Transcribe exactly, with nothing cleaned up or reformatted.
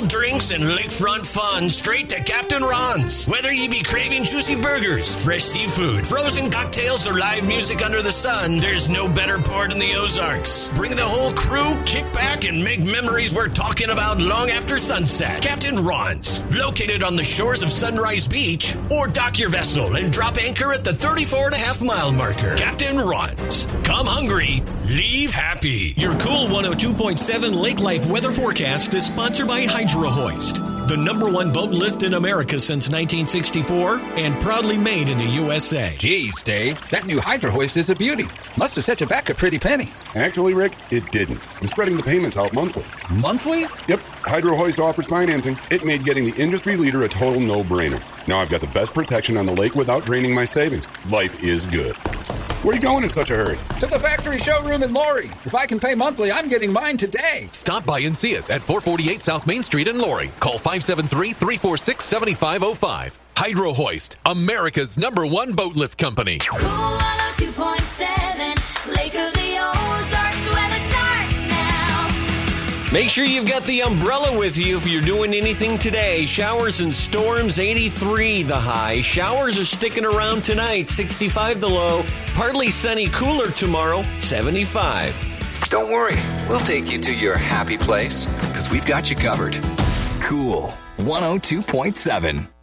cold drinks and lakefront fun straight to Captain Ron's. Whether you be craving juicy burgers, fresh seafood, frozen cocktails, or live music under the sun, there's no better port in the Ozarks. Bring the whole crew, kick back, and make memories we're talking about long after sunset. Captain Ron's, located on the shores of Sunrise Beach, or dock your vessel and drop anchor at the thirty-four and a half mile marker. Captain Ron's. Come hungry, leave happy. Your cool one oh two point seven Lake Life weather forecast is sponsored by Hydro Hoist, the number one boat lift in America since nineteen sixty-four and proudly made in the U S A. Geez, Dave, that new Hydro Hoist is a beauty. Must have set you back a pretty penny. Actually, Rick, it didn't. I'm spreading the payments out monthly. Monthly? Yep. Hydro Hoist offers financing. It made getting the industry leader a total no-brainer. Now I've got the best protection on the lake without draining my savings. Life is good. Where are you going in such a hurry? To the factory showroom in Laurie. If I can pay monthly, I'm getting mine today. Stop by and see us at four forty-eight South Main Street in Laurie. Call five seven three, three four six, seven five zero five. Hydro Hoist, America's number one boat lift company. Cool one oh two point seven, Lake of the Ozarks, weather starts now. Make sure you've got the umbrella with you if you're doing anything today. Showers and storms, eighty-three the high. Showers are sticking around tonight, sixty-five the low. Partly sunny, cooler tomorrow, seventy-five. Don't worry, we'll take you to your happy place because we've got you covered. Cool one oh two point seven.